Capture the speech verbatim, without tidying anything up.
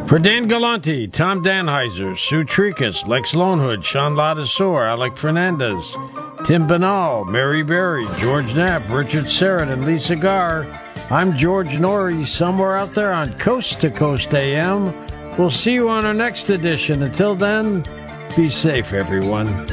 For Dan Galante, Tom Danheiser, Sue Tricus, Lex Lonehood, Sean Ladasor, Alec Fernandez, Tim Banal, Mary Berry, George Knapp, Richard Serrett, and Lisa Garr, I'm George Norrie, somewhere out there on Coast to Coast A M. We'll see you on our next edition. Until then, be safe, everyone.